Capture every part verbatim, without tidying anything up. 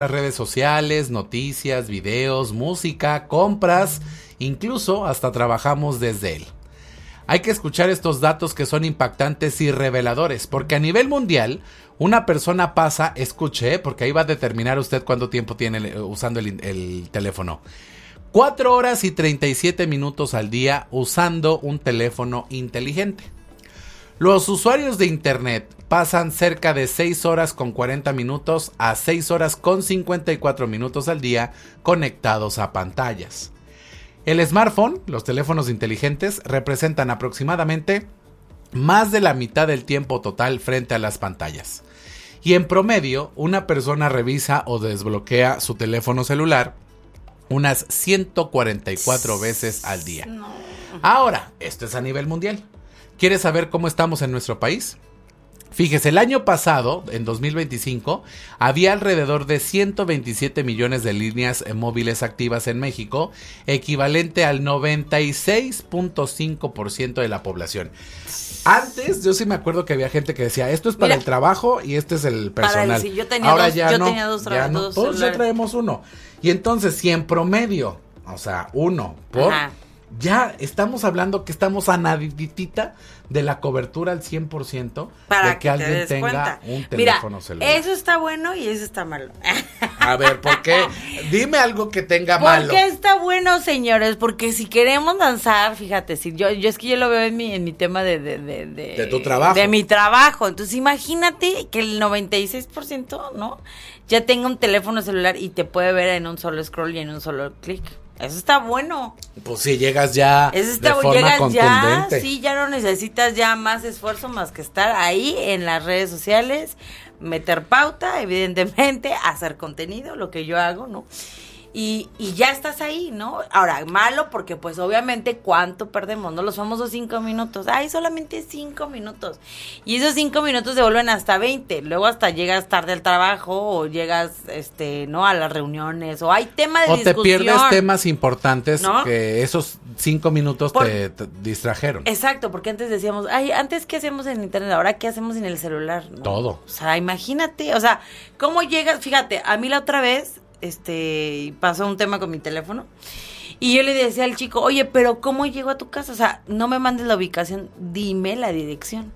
Las redes sociales, noticias, videos, música, compras, incluso hasta trabajamos desde él. Hay que escuchar estos datos que son impactantes y reveladores, porque a nivel mundial, una persona pasa, escuche, porque ahí va a determinar usted cuánto tiempo tiene usando el, el teléfono. cuatro horas y treinta y siete minutos al día usando un teléfono inteligente. Los usuarios de internet pasan cerca de seis horas con cuarenta minutos a seis horas con cincuenta y cuatro minutos al día conectados a pantallas. El smartphone, los teléfonos inteligentes, representan aproximadamente más de la mitad del tiempo total frente a las pantallas. Y en promedio, una persona revisa o desbloquea su teléfono celular unas ciento cuarenta y cuatro veces al día. Ahora, esto es a nivel mundial. ¿Quieres saber cómo estamos en nuestro país? Fíjese, el año pasado, en dos mil veinticinco, había alrededor de ciento veintisiete millones de líneas móviles activas en México, equivalente al noventa y seis punto cinco por ciento de la población. Antes, yo sí me acuerdo que había gente que decía, esto es para Mira, el trabajo y este es el personal. Para el, sí, yo tenía Ahora dos, ya yo no, tenía dos, ya no, dos todos ya celulares. traemos uno. Y entonces, si en promedio, o sea, uno por... Ajá. Ya estamos hablando que estamos a naditita de la cobertura al cien por ciento para de que, que alguien tenga cuenta. un teléfono Mira, celular. Eso está bueno y eso está malo. A ver, ¿por qué? Dime algo que tenga ¿Por malo. ¿Por qué está bueno, señores? Porque si queremos lanzar, fíjate, si yo, yo es que yo lo veo en mi, en mi tema de, de, de, de, de tu trabajo. De mi trabajo. Entonces imagínate que el noventa y seis por ciento, ¿no? Ya tenga un teléfono celular y te puede ver en un solo scroll y en un solo clic. Eso está bueno. Pues si llegas ya Eso está, de forma llegas contundente. Ya, sí, ya no necesitas ya más esfuerzo más que estar ahí en las redes sociales, meter pauta, evidentemente, hacer contenido, lo que yo hago, ¿no? Y, y ya estás ahí, ¿no? Ahora, malo porque pues obviamente cuánto perdemos, ¿no? Los famosos cinco minutos. Ay, solamente cinco minutos. Y esos cinco minutos se vuelven hasta veinte. Luego hasta llegas tarde al trabajo o llegas, este, ¿no? A las reuniones o hay tema de o discusión. O te pierdes temas importantes, ¿no? Que esos cinco minutos Por, te, te distrajeron. Exacto, porque antes decíamos, ay, antes ¿qué hacemos en internet? Ahora ¿qué hacemos en el celular? ¿No? Todo. O sea, imagínate, o sea, ¿cómo llegas? Fíjate, a mí la otra vez... este, pasó un tema con mi teléfono y yo le decía al chico, oye, pero ¿cómo llego a tu casa? O sea, no me mandes la ubicación, dime la dirección.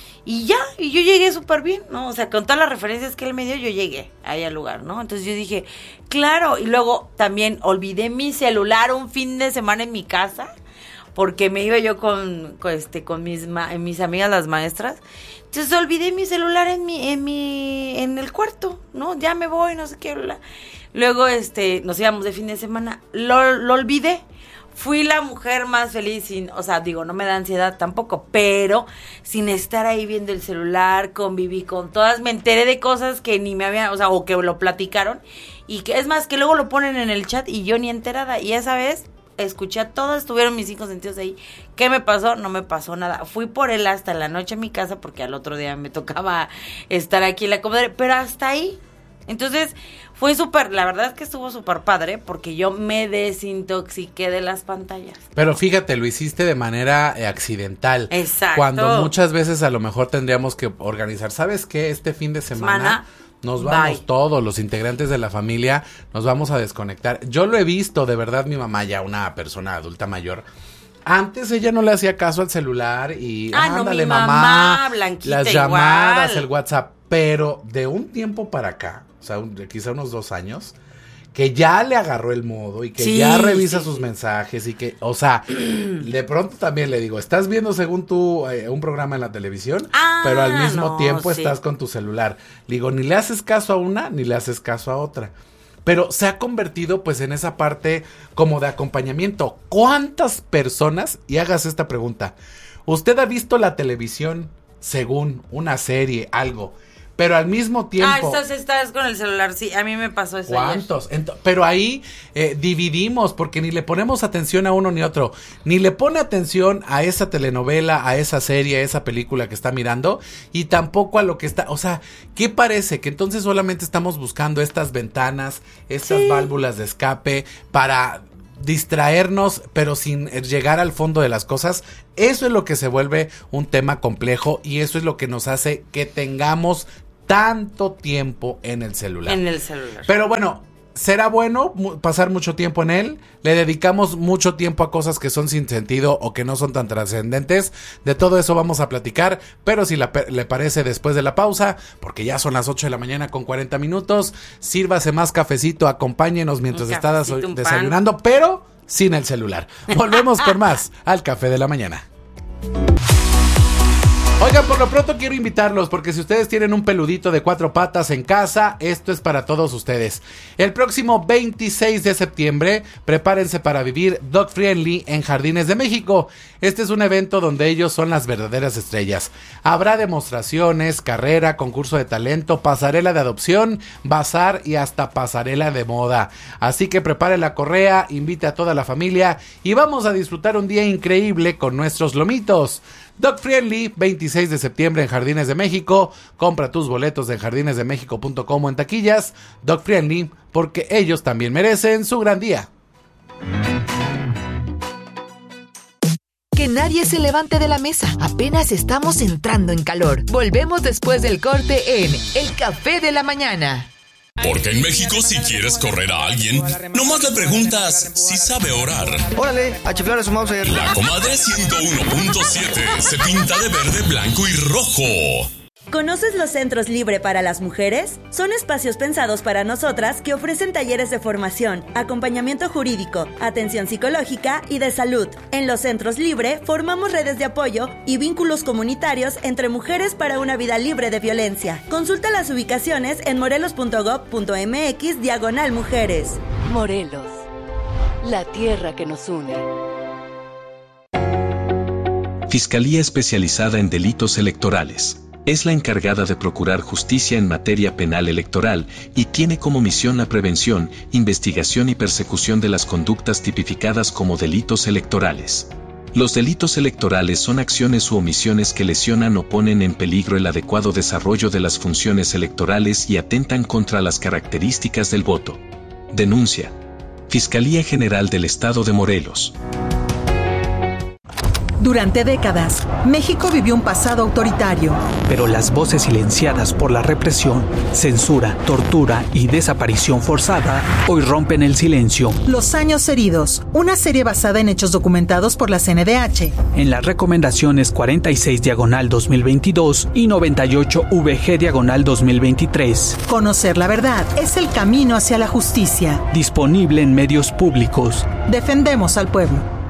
Y ya, y yo llegué súper bien, ¿no? O sea, con todas las referencias que él me dio, yo llegué ahí al lugar, ¿no? Entonces yo dije, claro, y luego también olvidé mi celular un fin de semana en mi casa, porque me iba yo con, con, este, con mis, ma- mis amigas las maestras. Entonces olvidé mi celular en mi, en mi, en el cuarto, ¿no? Ya me voy, no sé qué, bla. Luego, este, nos íbamos de fin de semana, lo, lo olvidé. Fui la mujer más feliz, sin, o sea, digo, no me da ansiedad tampoco, pero sin estar ahí viendo el celular, conviví con todas, me enteré de cosas que ni me habían, o sea, o que lo platicaron, y que es más, que luego lo ponen en el chat y yo ni enterada, y esa vez escuché a todos, estuvieron mis cinco sentidos ahí. ¿Qué me pasó? No me pasó nada. Fui por él hasta la noche en mi casa, porque al otro día me tocaba estar aquí en la comodera, pero hasta ahí. Entonces, fue súper, la verdad es que estuvo súper padre, porque yo me desintoxiqué de las pantallas. Pero fíjate, lo hiciste de manera eh, accidental. Exacto. Cuando muchas veces a lo mejor tendríamos que organizar, ¿sabes qué? Este fin de semana... semana nos vamos Bye. todos, los integrantes de la familia, nos vamos a desconectar. Yo lo he visto, de verdad, mi mamá ya una persona adulta mayor. Antes ella no le hacía caso al celular y ah, ándale, no, mi mamá, mamá Blanquita, las llamadas, igual. el WhatsApp. Pero de un tiempo para acá, o sea, un, quizá unos dos años, que ya le agarró el modo y que sí, ya revisa sí, sus sí. mensajes y que, o sea, de pronto también le digo, estás viendo según tú eh, un programa en la televisión, ah, pero al mismo no, tiempo sí. estás con tu celular. Le digo, ni le haces caso a una, ni le haces caso a otra. Pero se ha convertido pues en esa parte como de acompañamiento. ¿Cuántas personas, y hagas esta pregunta, usted ha visto la televisión según una serie, algo, pero al mismo tiempo... Ah, estás, estás con el celular, sí, a mí me pasó eso. ¿Cuántos? Ent- pero ahí eh, dividimos, porque ni le ponemos atención a uno ni otro, ni le pone atención a esa telenovela, a esa serie, a esa película que está mirando, y tampoco a lo que está, o sea, ¿qué parece? Que entonces solamente estamos buscando estas ventanas, estas sí. válvulas de escape para... distraernos, pero sin llegar al fondo de las cosas. Eso es lo que se vuelve un tema complejo y eso es lo que nos hace que tengamos tanto tiempo en el celular. En el celular. Pero bueno, será bueno mu- pasar mucho tiempo en él. Le dedicamos mucho tiempo a cosas que son sin sentido o que no son tan trascendentes. De todo eso vamos a platicar, pero si la, le parece después de la pausa, porque ya son las ocho de la mañana con cuarenta minutos, sírvase más cafecito, acompáñenos mientras Un está cafecito, un pan. desayunando, pero sin el celular. Volvemos con más al Café de la Mañana. Oigan, por lo pronto quiero invitarlos porque si ustedes tienen un peludito de cuatro patas en casa, esto es para todos ustedes. El próximo veintiséis de septiembre, prepárense para vivir Dog Friendly en Jardines de México. Este es un evento donde ellos son las verdaderas estrellas. Habrá demostraciones, carrera, concurso de talento, pasarela de adopción, bazar y hasta pasarela de moda. Así que prepare la correa, invite a toda la familia y vamos a disfrutar un día increíble con nuestros lomitos. Dog Friendly, veintiséis de septiembre en Jardines de México. Compra tus boletos en jardines de méxico punto com o en taquillas. Dog Friendly, porque ellos también merecen su gran día. Que nadie se levante de la mesa. Apenas estamos entrando en calor. Volvemos después del corte en El Café de la Mañana. Porque en México si quieres correr a alguien, nomás le preguntas si sabe orar. Órale, a chiflar a su mouse. La comadre ciento uno punto siete se pinta de verde, blanco y rojo. ¿Conoces los Centros Libre para las Mujeres? Son espacios pensados para nosotras que ofrecen talleres de formación, acompañamiento jurídico, atención psicológica y de salud. En los Centros Libre formamos redes de apoyo y vínculos comunitarios entre mujeres para una vida libre de violencia. Consulta las ubicaciones en morelos punto gob punto mx diagonal mujeres. Morelos, la tierra que nos une. Fiscalía especializada en delitos electorales. Es la encargada de procurar justicia en materia penal electoral y tiene como misión la prevención, investigación y persecución de las conductas tipificadas como delitos electorales. Los delitos electorales son acciones u omisiones que lesionan o ponen en peligro el adecuado desarrollo de las funciones electorales y atentan contra las características del voto. Denuncia. Fiscalía General del Estado de Morelos. Durante décadas, México vivió un pasado autoritario. Pero las voces silenciadas por la represión, censura, tortura y desaparición forzada hoy rompen el silencio. Los años heridos, una serie basada en hechos documentados por la C N D H. En las recomendaciones cuarenta y seis diagonal dos mil veintidós y noventa y ocho V G diagonal dos mil veintitrés. Conocer la verdad es el camino hacia la justicia. Disponible en medios públicos. Defendemos al pueblo.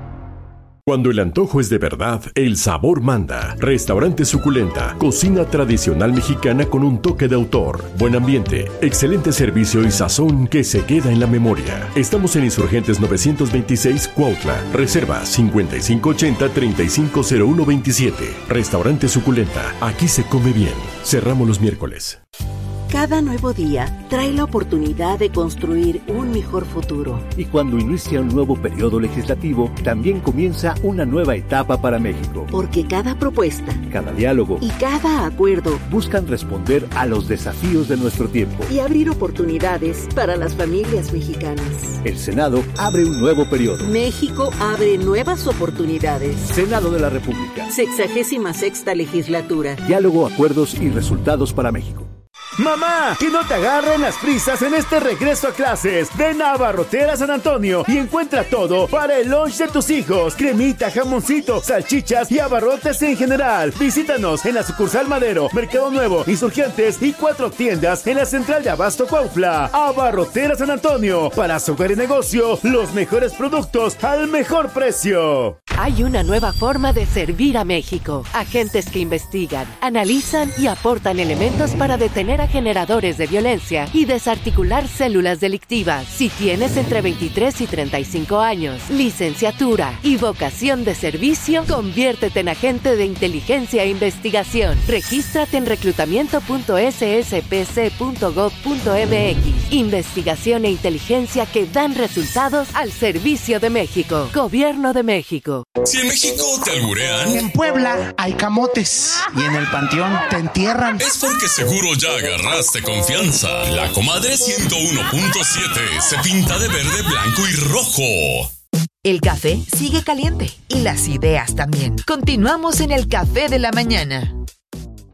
Cuando el antojo es de verdad, el sabor manda. Restaurante Suculenta, cocina tradicional mexicana con un toque de autor. Buen ambiente, excelente servicio y sazón que se queda en la memoria. Estamos en Insurgentes novecientos veintiséis, Cuautla. Reserva cincuenta y cinco ochenta, treinta y cinco cero uno veintisiete. Restaurante Suculenta, aquí se come bien. Cerramos los miércoles. Cada nuevo día trae la oportunidad de construir un mejor futuro. Y cuando inicia un nuevo periodo legislativo, también comienza una nueva etapa para México. Porque cada propuesta, cada diálogo y cada acuerdo buscan responder a los desafíos de nuestro tiempo y abrir oportunidades para las familias mexicanas. El Senado abre un nuevo periodo. México abre nuevas oportunidades. Senado de la República. Sexagésima sexta legislatura. Diálogo, acuerdos y resultados para México. Mamá, que no te agarren las prisas en este regreso a clases. Ven a Abarrotera San Antonio y encuentra todo para el lunch de tus hijos. Cremita, jamoncito, salchichas y abarrotes en general. Visítanos en la sucursal Madero, Mercado Nuevo, Insurgentes y cuatro tiendas en la central de Abasto Cuautla. Abarrotera San Antonio, para su hogar y negocio, los mejores productos al mejor precio. Hay una nueva forma de servir a México. Agentes que investigan, analizan y aportan elementos para detener a generadores de violencia y desarticular células delictivas. Si tienes entre veintitrés y treinta y cinco años, licenciatura y vocación de servicio, conviértete en agente de inteligencia e investigación. Regístrate en reclutamiento punto s s p c punto gob punto m x. Investigación e inteligencia que dan resultados al servicio de México. Gobierno de México. Si en México te alburean, en Puebla hay camotes y en el panteón te entierran. Es porque seguro ya agarraste confianza. La comadre ciento uno punto siete se pinta de verde, blanco y rojo. El café sigue caliente y las ideas también. Continuamos en El Café de la Mañana.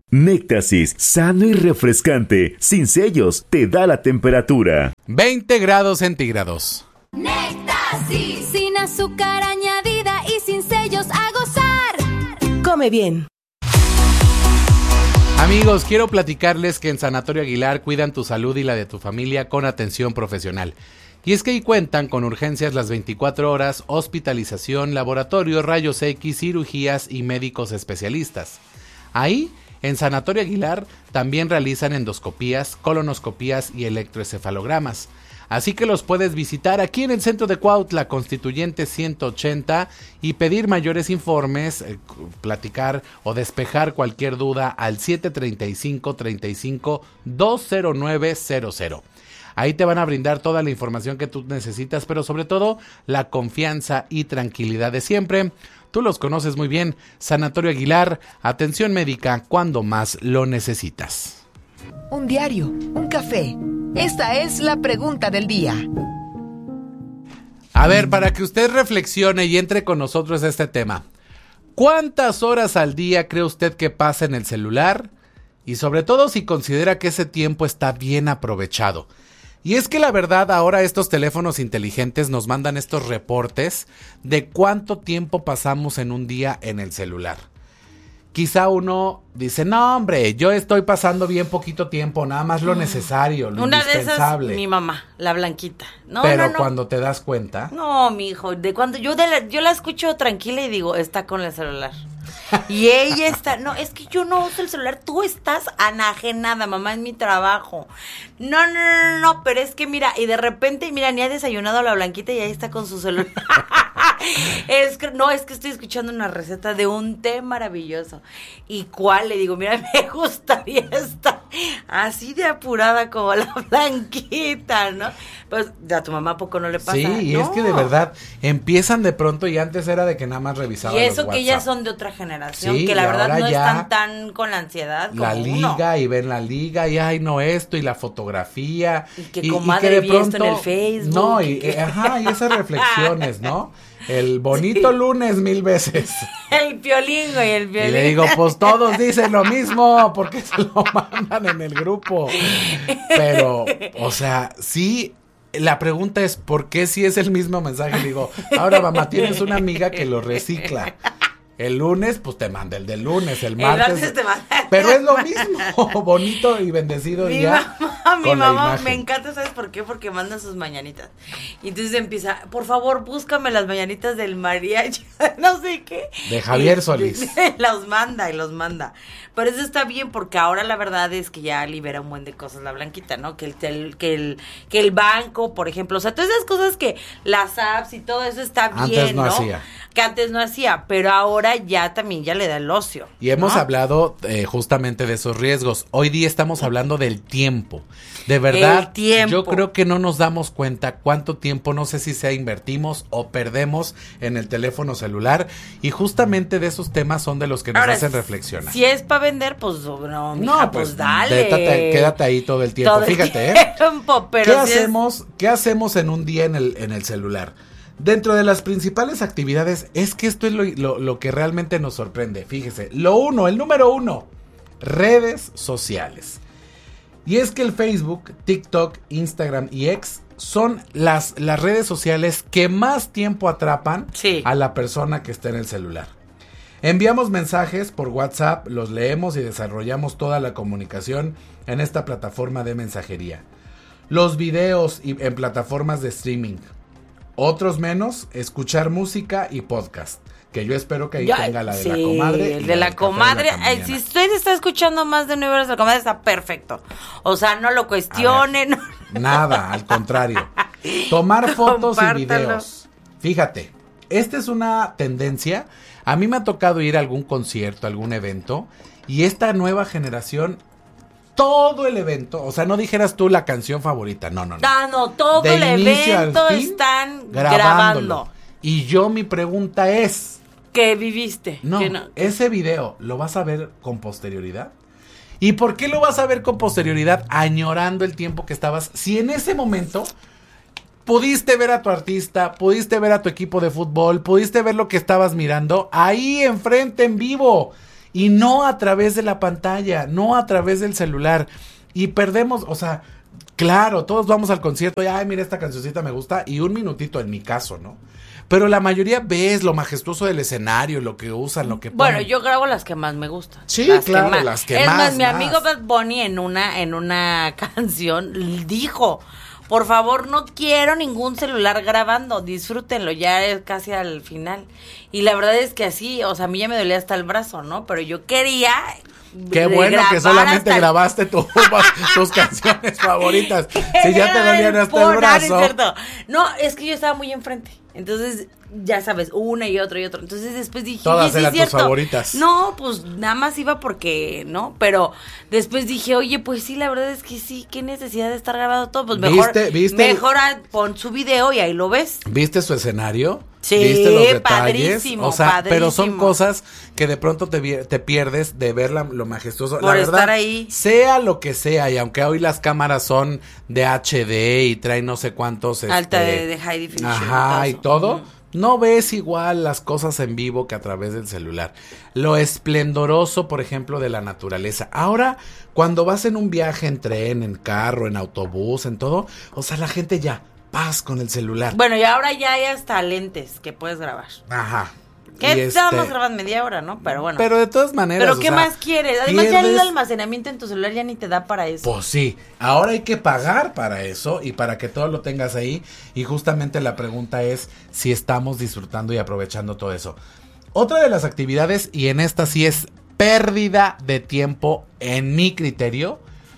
Néctasis, sano y refrescante, sin sellos, te da la temperatura. veinte grados centígrados. Néctasis, sin azúcar añadida y sin sellos, a gozar. Come bien. Amigos, quiero platicarles que en Sanatorio Aguilar cuidan tu salud y la de tu familia con atención profesional. Y es que ahí cuentan con urgencias las veinticuatro horas, hospitalización, laboratorio, rayos X, cirugías y médicos especialistas. Ahí, en Sanatorio Aguilar, también realizan endoscopías, colonoscopías y electroencefalogramas. Así que los puedes visitar aquí en el centro de Cuautla, Constituyente ciento ochenta, y pedir mayores informes, eh, platicar o despejar cualquier duda al siete treinta y cinco, treinta y cinco, dos cero nueve cero cero. Ahí te van a brindar toda la información que tú necesitas, pero sobre todo la confianza y tranquilidad de siempre. Tú los conoces muy bien. Sanatorio Aguilar, atención médica cuando más lo necesitas. Un diario, un café. Esta es la pregunta del día. A ver, para que usted reflexione y entre con nosotros a este tema. ¿Cuántas horas al día cree usted que pasa en el celular? Y sobre todo si considera que ese tiempo está bien aprovechado. Y es que la verdad, ahora estos teléfonos inteligentes nos mandan estos reportes de cuánto tiempo pasamos en un día en el celular. Quizá uno dice, no hombre, yo estoy pasando bien poquito tiempo, nada más lo necesario, lo Una indispensable. de esas, mi mamá, la Blanquita. No, Pero no, no. cuando te das cuenta... No, mi hijo, de cuando yo, de la, yo la escucho tranquila y digo, está con el celular. Y ella está, no, es que yo no uso el celular, tú estás anajenada, mamá, es mi trabajo. No, no, no, no, pero es que mira, y de repente, mira, ni ha desayunado a la Blanquita y ahí está con su celular. Es que, no, es que estoy escuchando una receta de un té maravilloso. ¿Y cuál? Le digo, mira, me gustaría estar así de apurada como la Blanquita, ¿no? Pues a tu mamá, ¿a poco no le pasa? Sí, y no. es que de verdad empiezan de pronto y antes era de que nada más revisaban Y eso los que WhatsApp. ya son de otra generación, Sí, que la y verdad ahora no ya están tan con la ansiedad como la uno. liga y ven la liga y ay no esto y la fotografía Y que y, comadre y que de vi pronto esto en el Facebook. no y, y- ajá y esas reflexiones, ¿no? El bonito Sí. lunes mil veces. El piolingo y el violín. Y le digo, pues todos dicen lo mismo, porque se lo mandan en el grupo. Pero, o sea, sí, la pregunta es, ¿por qué si es el mismo mensaje? Le digo, ahora mamá, tienes una amiga que lo recicla. El lunes, pues te manda el del lunes, el El martes. martes te manda- Pero es lo mismo, bonito y bendecido Mi día. mamá, mi con la mamá imagen. me encanta, ¿sabes por qué? Porque manda sus mañanitas. Y entonces empieza, por favor, búscame las mañanitas del mariachi, no sé qué. De Javier Y- Solís. Los manda y los manda. Pero eso está bien porque ahora la verdad es que ya libera un buen de cosas la Blanquita, ¿no? Que el, tel- que el, que el banco, por ejemplo, o sea, todas esas cosas que las apps y todo eso está Antes bien, no ¿no? hacía. Que antes no hacía, pero ahora ya también ya le da el ocio. Y hemos ¿no? hablado eh, justamente de esos riesgos. Hoy día estamos hablando del tiempo. De verdad, El tiempo. yo creo que no nos damos cuenta cuánto tiempo, no sé si sea invertimos o perdemos en el teléfono celular. Y justamente de esos temas son de los que nos Ahora, hacen reflexionar. Si es para vender, pues no, mija, No, pues, pues dale. quédate, quédate ahí todo el tiempo. Todo el Fíjate, ¿eh? tiempo, pero ¿Qué si es- hacemos? ¿Qué hacemos en un día en el, en el celular? Dentro de las principales actividades, es que esto es lo, lo, lo que realmente nos sorprende. Fíjese, lo uno, el número uno, redes sociales. Y es que el Facebook, TikTok, Instagram y X son las, las redes sociales que más tiempo atrapan a la persona que está en el celular. Enviamos mensajes por WhatsApp, los leemos y desarrollamos toda la comunicación en esta plataforma de mensajería. Los videos y- en plataformas de streaming. Otros menos, escuchar música y podcast. Que yo espero que ahí Ya, tenga la de sí, la comadre. el y de la del café comadre. de la Ay, mañana. si usted está escuchando más de nueve horas de la comadre, está perfecto. O sea, no lo cuestione. No. Nada, al contrario. Tomar fotos y Compártalo. videos. Fíjate, esta es una tendencia. A mí me ha tocado ir a algún concierto, algún evento. Y esta nueva generación, todo el evento, o sea, no dijeras tú la canción favorita, no, no, no. Ah, no, todo De el inicio al evento fin, están grabándolo. grabando. Y yo mi pregunta es, Que viviste. no, que no. ese video, ¿lo vas a ver con posterioridad? ¿Y por qué lo vas a ver con posterioridad añorando el tiempo que estabas? Si en ese momento pudiste ver a tu artista, pudiste ver a tu equipo de fútbol, pudiste ver lo que estabas mirando ahí enfrente en vivo. Y no a través de la pantalla, no a través del celular. Y perdemos, o sea, claro, todos vamos al concierto y, ay, mira, esta cancioncita me gusta, y un minutito en mi caso, ¿no? Pero la mayoría ves lo majestuoso del escenario, lo que usan, lo que ponen. Bueno, yo grabo las que más me gustan. Sí, las claro, que más. las que es más. Es más, mi más. amigo Bad Bunny en una, en una canción dijo, por favor, no quiero ningún celular grabando, disfrútenlo, ya es casi al final. Y la verdad es que así, o sea, a mí ya me dolía hasta el brazo, ¿no? Pero yo quería... Qué bueno que solamente grabaste tu, tus canciones favoritas. Si ya te dolían hasta el brazo. No, es cierto. No, es que yo estaba muy enfrente. Entonces, ya sabes, una y otra y otra. Entonces después dije, todas sí, eran es tus cierto. favoritas. No, pues nada más iba porque, ¿no? Pero después dije, oye, pues sí, la verdad es que sí, qué necesidad de estar grabado todo. Pues mejor, ¿Viste, viste mejor el... pon su video y ahí lo ves. ¿Viste su escenario? Sí, ¿viste los detalles? padrísimo, O sea, padrísimo. pero son cosas que de pronto te, te pierdes de ver la, lo majestuoso. Por la verdad, estar ahí. Sea lo que sea, y aunque hoy las cámaras son de H D y traen no sé cuántos... Alta este, de, de high definition. Ajá, y y todo... Mm. No ves igual las cosas en vivo que a través del celular. Lo esplendoroso, por ejemplo, de la naturaleza. Ahora, cuando vas en un viaje en tren, en carro, en autobús, en todo, o sea, la gente ya, paz con el celular. Bueno, y ahora ya hay hasta lentes que puedes grabar. Ajá. Que Y estábamos este- grabando media hora, ¿no? Pero bueno. Pero de todas maneras, Pero o ¿qué sea, más quieres? Además ya el pierdes- almacenamiento en tu celular ya ni te da para eso. Pues sí, ahora hay que pagar para eso y para que todo lo tengas ahí. Y justamente la pregunta es si estamos disfrutando y aprovechando todo eso. Otra de las actividades, y en esta sí es pérdida de tiempo en mi criterio,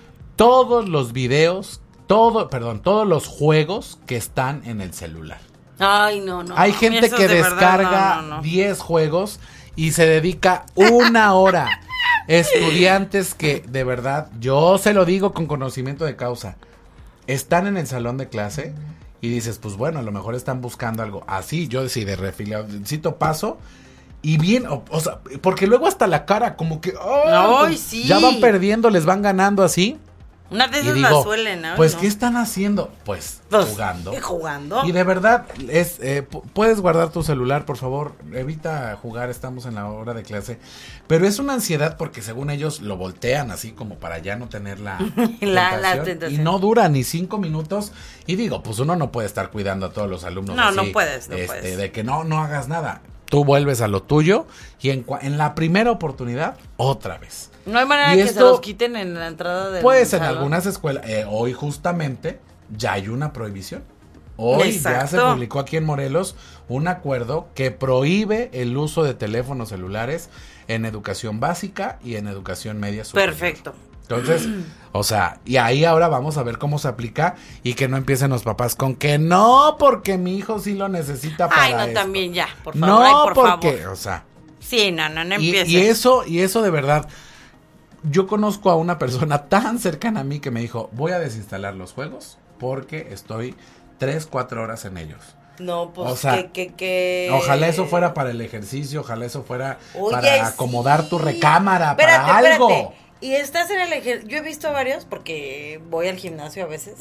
todos los videos, todo, perdón, todos los juegos que están en el celular. Ay, no, no. Hay no, gente eso que de verdad, descarga no, no, no. diez juegos y se dedica una hora. Estudiantes que, de verdad, yo se lo digo con conocimiento de causa, están en el salón de clase y dices, pues bueno, a lo mejor están buscando algo. Así, yo sí, de refiladito paso y bien, o, o sea, porque luego hasta la cara como que, ¡oh! Ay, sí. Ya van perdiendo, les van ganando así. Una de Y esas digo, las suelen, ¿no? pues, No. ¿qué están haciendo? Pues, Pues, jugando. ¿qué jugando? Y de verdad, es eh, pu- puedes guardar tu celular, por favor, evita jugar, estamos en la hora de clase. Pero es una ansiedad porque según ellos lo voltean así como para ya no tener la, La- la tentación, tentación. y no dura ni cinco minutos. Y digo, pues uno no puede estar cuidando a todos los alumnos. No, así, no puedes, no este, puedes. De que no, no hagas nada. Tú vuelves a lo tuyo y en, cua- en la primera oportunidad, otra vez. No hay manera Y de que se esto- los quiten en la entrada del Pues en salón. algunas escuelas, eh, hoy justamente ya hay una prohibición. Hoy ya se Exacto. publicó aquí en Morelos un acuerdo que prohíbe el uso de teléfonos celulares en educación básica y en educación media superior. Perfecto. Entonces, o sea, y ahí ahora vamos a ver cómo se aplica y que no empiecen los papás con que no, porque mi hijo sí lo necesita para Ay, no, esto. también ya, por favor. No, ay, por porque, favor. o sea, Sí, no, no, no y, empieces. y eso, y eso de verdad, yo conozco a una persona tan cercana a mí que me dijo, voy a desinstalar los juegos porque estoy tres, cuatro horas en ellos. No, pues O sea, que, que, que... Ojalá eso fuera para el ejercicio, ojalá eso fuera Oye, para acomodar tu recámara, Espérate, para algo. espérate. Y estás en el ejercicio. Yo he visto a varios porque voy al gimnasio a veces.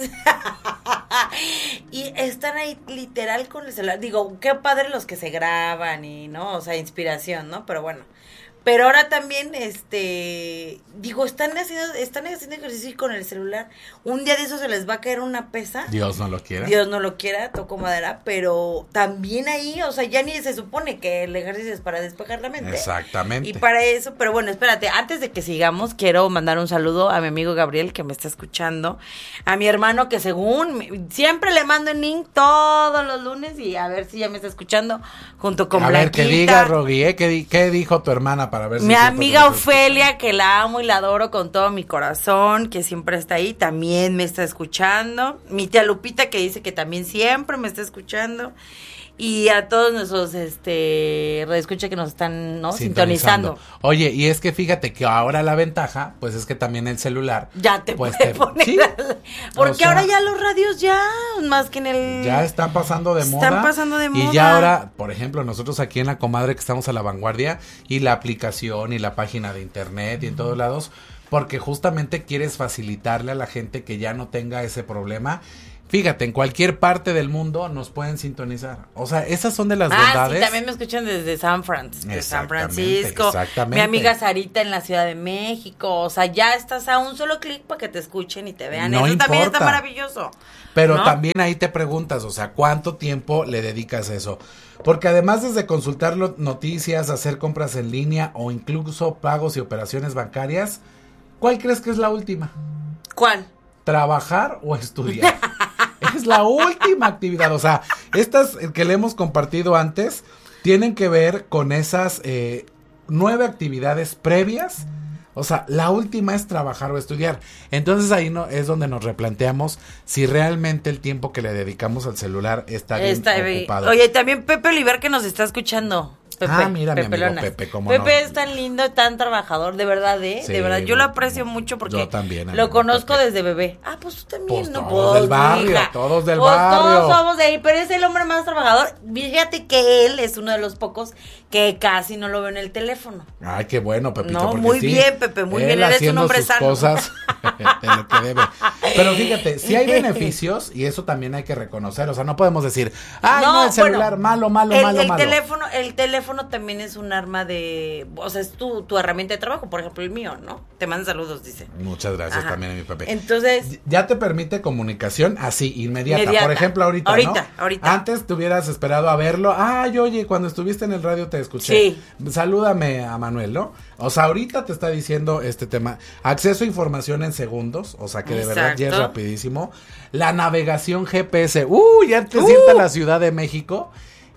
Y están ahí literal con el celular. Digo, qué padre los que se graban y, ¿no? O sea, inspiración, ¿no? Pero bueno. Pero ahora también, este, digo, están haciendo, están haciendo ejercicio con el celular. Un día de eso se les va a caer una pesa. Dios no lo quiera. Dios no lo quiera, toco madera, pero también ahí, o sea, ya ni se supone que el ejercicio es para despejar la mente. Exactamente. Y para eso, pero bueno, espérate, antes de que sigamos, quiero mandar un saludo a mi amigo Gabriel que me está escuchando, a mi hermano que según, me- siempre le mando en link todos los lunes y a ver si ya me está escuchando, junto con a ver, que Blanquita. diga, Rogui, ¿eh? ¿Qué, di- qué dijo tu hermana para ver si Mi es cierto amiga que nos escucha? Ofelia, que la amo y la adoro con todo mi corazón, que siempre está ahí, también me está escuchando. Mi tía Lupita, que dice que también siempre me está escuchando. Y a todos nuestros, este, radioescucha que nos están, ¿no? Sintonizando. Oye, y es que fíjate que ahora la ventaja, pues es que también el celular. Ya te pues puede te- poner. sí, Porque o sea, ahora ya los radios ya, más que en el... ya están pasando de moda. Están pasando de Y moda. ya ahora, por ejemplo, nosotros aquí en La Comadre que estamos a la vanguardia y la aplicación y la página de internet y en todos lados, porque justamente quieres facilitarle a la gente que ya no tenga ese problema. fíjate, en cualquier parte del mundo nos pueden sintonizar. O sea, esas son de las ah, bondades. Sí, también me escuchan desde San Francisco, de San Francisco. Exactamente. Mi amiga Sarita en la Ciudad de México. O sea, ya estás a un solo clic para que te escuchen y te vean. No Eso importa. también está maravilloso. Pero ¿no? también ahí te preguntas, o sea, ¿cuánto tiempo le dedicas a eso? Porque además desde consultar noticias, hacer compras en línea o incluso pagos y operaciones bancarias, ¿cuál crees que es la última? ¿Cuál? ¿Trabajar o estudiar? Es la última actividad. O sea, estas que le hemos compartido antes tienen que ver con esas eh, nueve actividades previas. O sea, la última es trabajar o estudiar. Entonces ahí no es donde nos replanteamos si realmente el tiempo que le dedicamos al celular está bien está ocupado. Oye, también Pepe Oliver que nos está escuchando. Pepe, ah, mira, Pepe mi amigo Lonas. Pepe, cómo Pepe no. es tan lindo, tan trabajador, de verdad, ¿eh? Sí, de verdad, yo lo no, aprecio no, mucho porque yo también, lo amigo, conozco Pepe. desde bebé. Ah, pues tú también, Pues ¿no? todos Pues, del barrio, hija. todos del pues barrio. todos somos de ahí, pero es el hombre más trabajador. Fíjate que él es uno de los pocos que casi no lo veo en el teléfono. Ay, qué bueno, Pepito. No, porque muy sí, bien, Pepe, muy él bien, eres un haciendo hombre sus sano. cosas de lo que debe. Pero fíjate, sí hay beneficios y eso también hay que reconocer. O sea, no podemos decir, ay, no, el celular, bueno, malo, malo, el, malo, el malo. teléfono, el teléfono también es un arma de, o sea, es tu, tu herramienta de trabajo, por ejemplo, el mío, ¿no? Te mandan saludos, dice. Muchas gracias Ajá. también a mi Pepe. Entonces, ya te permite comunicación así, inmediata. Inmediata. Por ejemplo, ahorita, Ahorita, ¿no? ahorita. Antes te hubieras esperado a verlo. Ay, oye, cuando estuviste en el radio te escuché. Sí. Salúdame a Manuel, ¿no? O sea, ahorita te está diciendo este tema. Acceso a información en segundos, o sea que de verdad ya es Exacto. rapidísimo. La navegación G P S. Uh, ya antes de Uh. irte a la Ciudad de México,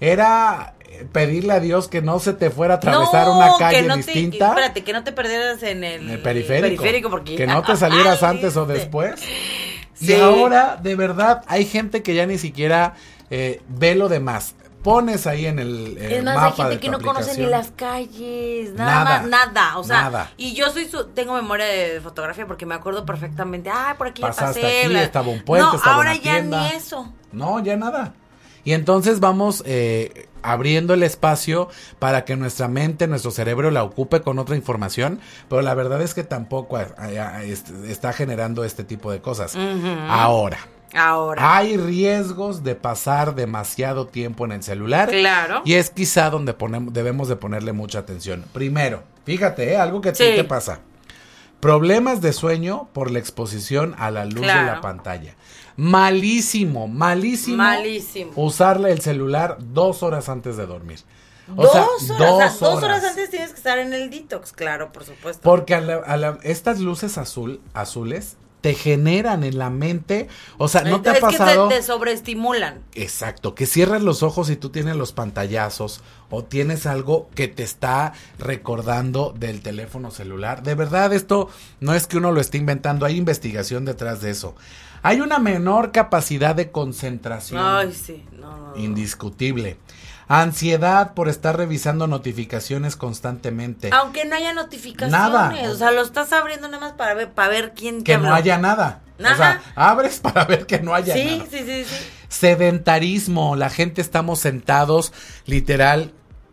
era pedirle a Dios que no se te fuera a atravesar no, una calle que no distinta. Te, espérate, que no te perdieras en el, En el periférico. periférico porque que no te salieras Ay, antes o ¿viste? después. Sí. Y ahora, de verdad, hay gente que ya ni siquiera eh, ve lo demás. Pones ahí en el, el Es más, mapa hay gente de que tu no conoce ni aplicación. las calles, nada, Nada, más, nada, o sea, nada. y yo soy su, tengo memoria de fotografía porque me acuerdo perfectamente, ah, por aquí ya Pasaste pasé, aquí, bla. estaba un puente, no, estaba ahora una ya tienda. ni eso. No, ya nada. Y entonces vamos eh, abriendo el espacio para que nuestra mente, nuestro cerebro la ocupe con otra información, pero la verdad es que tampoco eh, eh, está generando este tipo de cosas. Ujú. Ahora. Ahora. Hay riesgos de pasar demasiado tiempo en el celular. Claro. Y es quizá donde ponemos, debemos de ponerle mucha atención. Primero, fíjate, ¿eh? algo que a ti Sí. te pasa. Problemas de sueño por la exposición a la luz Claro. de la pantalla. Malísimo, malísimo. Malísimo. Usarle el celular dos horas antes de dormir. O Dos sea, horas, o sea, dos dos horas horas. antes tienes que estar en el detox, claro, por supuesto. Porque a la- a la- estas luces azul, azules te generan en la mente, o sea, ¿no te ha es pasado? que te, te sobreestimulan. Exacto, que cierras los ojos y tú tienes los pantallazos o tienes algo que te está recordando del teléfono celular. De verdad, esto no es que uno lo esté inventando, hay investigación detrás de eso. Hay una menor capacidad de concentración. Ay, sí, no, no, no. Indiscutible. Ansiedad por estar revisando notificaciones constantemente. Aunque no haya notificaciones, Nada. o sea, lo estás abriendo nada más para ver, para ver quién te Que no habló. haya nada. Ajá. O sea, abres para ver que no haya Sí, nada. sí, sí, sí. Sedentarismo, la gente estamos sentados, literal,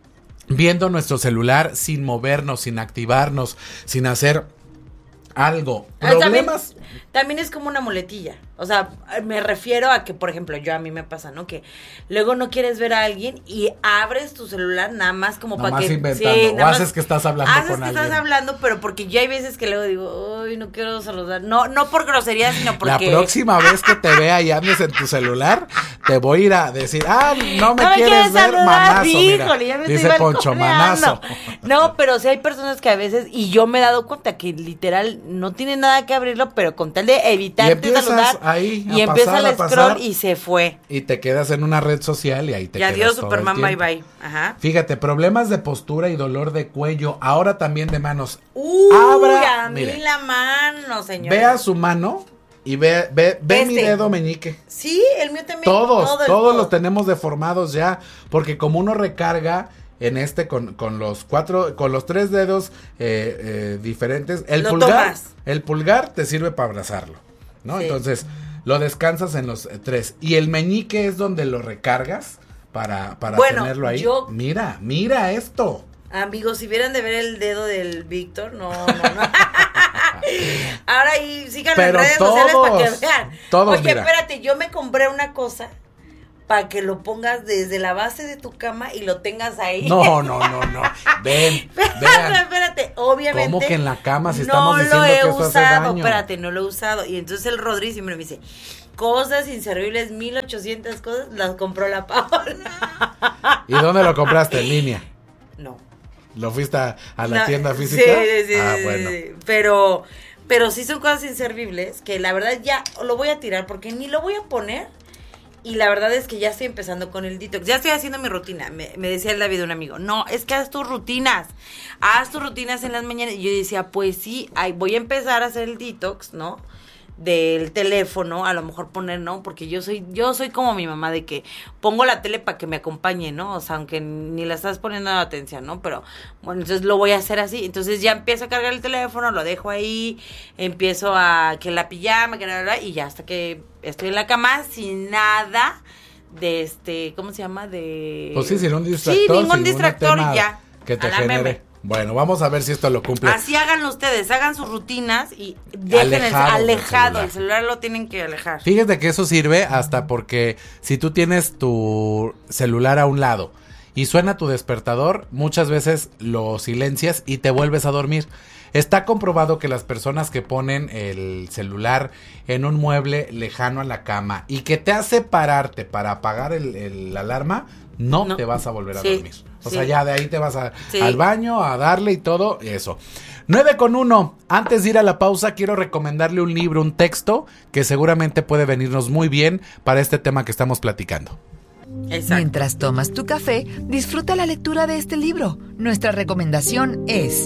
viendo nuestro celular sin movernos, sin activarnos, sin hacer algo. Ah, también, Problemas. también es como una muletilla. O sea, me refiero a que, por ejemplo, yo a mí me pasa, ¿no? Que luego no quieres ver a alguien y abres tu celular nada más como para Nomás que... inventando, o nada más haces que estás hablando haces con que alguien. estás hablando, pero porque ya hay veces que luego digo, uy, no quiero saludar. No, no por grosería, sino porque... La próxima vez que te vea y andes en tu celular, te voy a ir a decir, ah, no me No me quieres quieres ver, saludar, manazo, mira. híjole, ya me Dice estoy Poncho, balconeando. manazo. No, pero sí hay personas que a veces, y yo me he dado cuenta que literal no tiene nada que abrirlo, pero con tal de Y evitarte empiezas saludar, ahí a y empieza pasar, el a pasar. scroll y se fue. Y te quedas en una red social y ahí te Y quedas adiós, todo el Superman, bye tiempo. bye. Ajá. Fíjate, problemas de postura y dolor de cuello, ahora también de manos. Uy, Abra, a mí mire, la mano, señor. vea su mano y ve, ve, ve mi Este. dedo meñique. Sí, el mío también. Todos, todo el todos todo. los tenemos deformados ya, porque como uno recarga en este con, con los cuatro, con los tres dedos eh, eh, diferentes, el Lo pulgar, tomas. el pulgar te sirve para abrazarlo, ¿no? Sí. Entonces lo descansas en los eh, tres y el meñique es donde lo recargas para, para Bueno, tenerlo ahí. yo- Mira, mira esto. Amigos, si vieran de ver el dedo del Víctor, no, no, no. Ahora ahí sigan Pero en redes todos, sociales para que vean. todos, Oye, mira. espérate, yo me compré una cosa para que lo pongas desde la base de tu cama y lo tengas ahí. No, no, no, no. Ven, Espérate, vean. espérate, obviamente. ¿Cómo que en la cama si no estamos diciendo lo he que eso hace usado, daño? espérate, no lo he usado. Y entonces el Rodri siempre me dice, cosas inservibles, mil ochocientas cosas, las compró la Paola. ¿Y dónde lo compraste? ¿En línea? No. ¿Lo fuiste a, a la No, tienda física? Sí, sí, ah, sí, bueno. sí. Pero, pero sí son cosas inservibles que la verdad ya lo voy a tirar porque ni lo voy a poner. Y la verdad es que ya estoy empezando con el detox. Ya estoy haciendo mi rutina. Me, me decía el David, un amigo, no, es que haz tus rutinas. Haz tus rutinas en las mañanas. Y yo decía, pues sí, ay, voy a empezar a hacer el detox, ¿no? Del teléfono, a lo mejor poner, ¿no? Porque yo soy, yo soy como mi mamá de que pongo la tele para que me acompañe, ¿no? O sea, aunque ni la estás poniendo atención, ¿no? Pero, bueno, entonces lo voy a hacer así. Entonces ya empiezo a cargar el teléfono, lo dejo ahí, empiezo a que la pijama, que nada, y ya hasta que estoy en la cama sin nada de este, ¿cómo se llama? De... Pues sí, sin un distractor. Sí, ningún sin distractor tema y ya. Que te a la genere. meme. Bueno, vamos a ver si esto lo cumple. Así háganlo ustedes, hagan sus rutinas y dejen el Alejado del alejado, celular. el celular lo tienen que alejar. Fíjate que eso sirve hasta porque si tú tienes tu celular a un lado y suena tu despertador, muchas veces lo silencias y te vuelves a dormir. Está comprobado que las personas que ponen el celular en un mueble lejano a la cama y que te hace pararte para apagar el, el alarma, no, no te vas a volver a sí, dormir. O sí. sea, ya de ahí te vas a, sí. al baño a darle y todo eso. nueve con uno. Antes de ir a la pausa, quiero recomendarle un libro, un texto que seguramente puede venirnos muy bien para este tema que estamos platicando. Exacto. Mientras tomas tu café, disfruta la lectura de este libro. Nuestra recomendación es...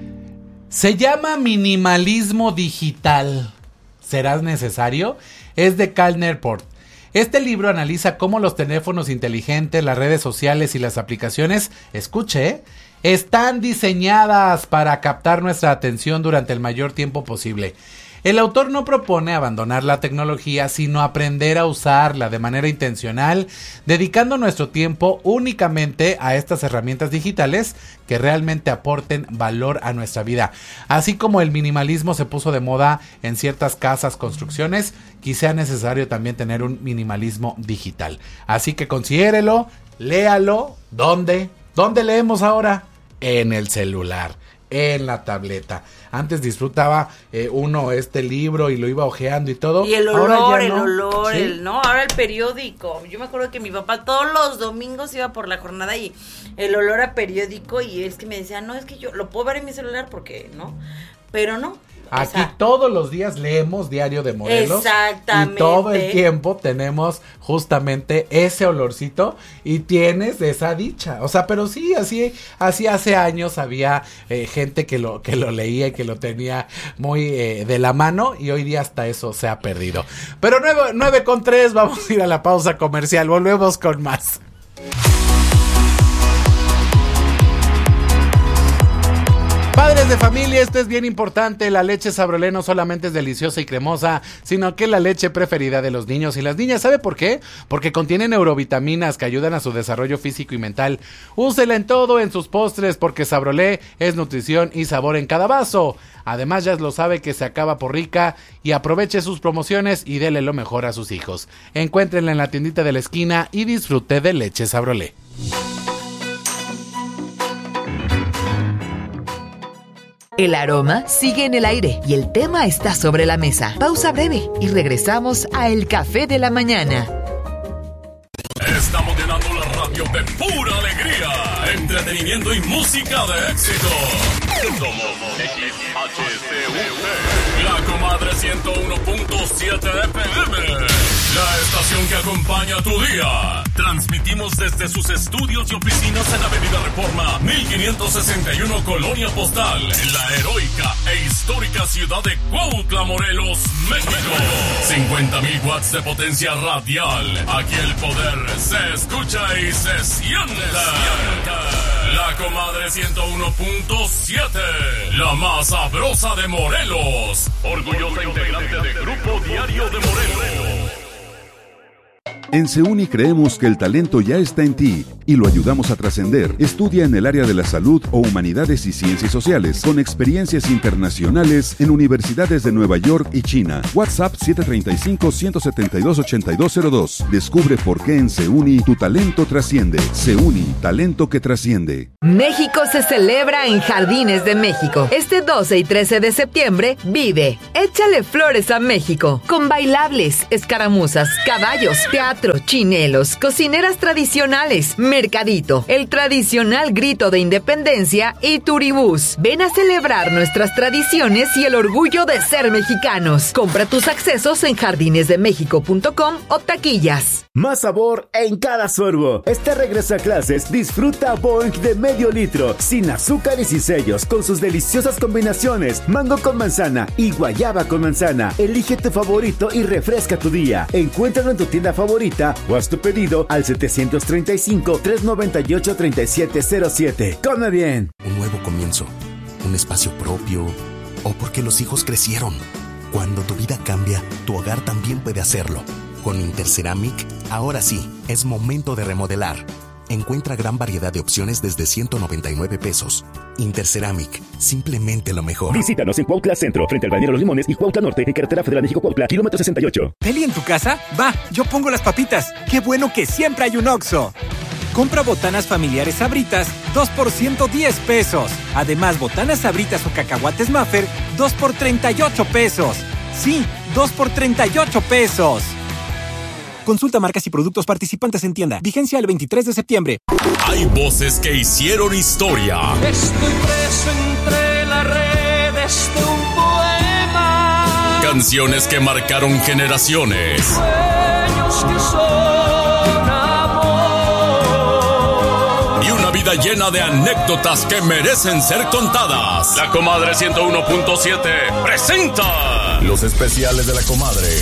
Se llama Minimalismo Digital. ¿Serás necesario? Es de Cal Newport. Este libro analiza cómo los teléfonos inteligentes, las redes sociales y las aplicaciones, escuche, están diseñadas para captar nuestra atención durante el mayor tiempo posible. El autor no propone abandonar la tecnología, sino aprender a usarla de manera intencional, dedicando nuestro tiempo únicamente a estas herramientas digitales que realmente aporten valor a nuestra vida. Así como el minimalismo se puso de moda en ciertas casas, construcciones, quizá necesario también tener un minimalismo digital. Así que considérelo, léalo. ¿Dónde? ¿Dónde leemos ahora? En el celular, en la tableta. Antes disfrutaba eh, uno este libro y lo iba hojeando y todo. Y el Ahora olor, ya el no. olor, ¿Sí? el, ¿no? Ahora el periódico. Yo me acuerdo que mi papá todos los domingos iba por la jornada y el olor a periódico y es que me decía, no, es que yo lo puedo ver en mi celular porque, ¿no? Pero no. Aquí o sea, todos los días leemos Diario de Morelos. Exactamente. Y todo el tiempo tenemos justamente ese olorcito y tienes esa dicha. O sea, pero sí, así, así hace años había eh, gente que lo, que lo leía y que lo tenía muy eh, de la mano y hoy día hasta eso se ha perdido. Pero nueve, nueve con tres, vamos a ir a la pausa comercial. Volvemos con más. Padres de familia, esto es bien importante, la leche Sabrolé no solamente es deliciosa y cremosa, sino que es la leche preferida de los niños y las niñas. ¿Sabe por qué? Porque contiene neurovitaminas que ayudan a su desarrollo físico y mental. Úsela en todo, en sus postres, porque Sabrolé es nutrición y sabor en cada vaso. Además ya lo sabe que se acaba por rica y aproveche sus promociones y dele lo mejor a sus hijos. Encuéntrenla en la tiendita de la esquina y disfrute de leche Sabrolé. El aroma sigue en el aire y el tema está sobre la mesa. Pausa breve y regresamos a El Café de la Mañana. Estamos llenando la radio de pura alegría, entretenimiento y música de éxito. Somos X H C U T, la comadre ciento uno punto siete F M, la estación que acompaña tu día. Transmitimos desde sus estudios y oficinas en Avenida Reforma mil quinientos sesenta y uno, Colonia Postal, en la heroica e histórica ciudad de Cuautla, Morelos, México. cincuenta mil watts de potencia radial. Aquí el poder se escucha y se siente. La comadre ciento uno punto siete, la más sabrosa de Morelos. Orgullosa integrante de Grupo Diario de Morelos. En SEUNI creemos que el talento ya está en ti y lo ayudamos a trascender. Estudia en el área de la salud o humanidades y ciencias sociales con experiencias internacionales en universidades de Nueva York y China. WhatsApp siete tres cinco, uno siete dos, ocho dos cero dos. Descubre por qué en SEUNI tu talento trasciende. SEUNI, talento que trasciende. México se celebra en Jardines de México. Este doce y trece de septiembre, vive. Échale flores a México. Con bailables, escaramuzas, caballos, teatro, chinelos, cocineras tradicionales, mercadito, el tradicional grito de independencia y turibús. Ven a celebrar nuestras tradiciones y el orgullo de ser mexicanos. Compra tus accesos en jardines de méxico punto com o taquillas. Más sabor en cada sorbo. Este regreso a clases, disfruta Boing de medio litro, sin azúcar y sin sellos, con sus deliciosas combinaciones, mango con manzana y guayaba con manzana. Elige tu favorito y refresca tu día. Encuéntralo en tu tienda favorita o haz tu pedido al setecientos treinta y cinco, trescientos noventa y ocho, treinta y siete cero siete. ¡Come bien! Un nuevo comienzo, un espacio propio, o porque los hijos crecieron. Cuando tu vida cambia, tu hogar también puede hacerlo. Con Interceramic, ahora sí, es momento de remodelar. Encuentra gran variedad de opciones desde ciento noventa y nueve pesos. Interceramic, simplemente lo mejor. Visítanos en Cuautla Centro, frente al Balneario Los Limones y Cuautla Norte, en Carretera Federal México-Cuautla, kilómetro sesenta y ocho. ¿Peli en tu casa? Va, yo pongo las papitas. ¡Qué bueno que siempre hay un Oxxo! Compra botanas familiares Sabritas, dos por ciento diez pesos. Además, botanas Sabritas o cacahuates Maffer, dos por treinta y ocho pesos. Sí, dos por treinta y ocho pesos. Consulta marcas y productos participantes en tienda. Vigencia el veintitrés de septiembre. Hay voces que hicieron historia. Estoy preso entre las redes de un poema. Canciones que marcaron generaciones. Sueños que son amor. Y una vida llena de anécdotas que merecen ser contadas. La Comadre ciento uno punto siete presenta los especiales de La Comadre.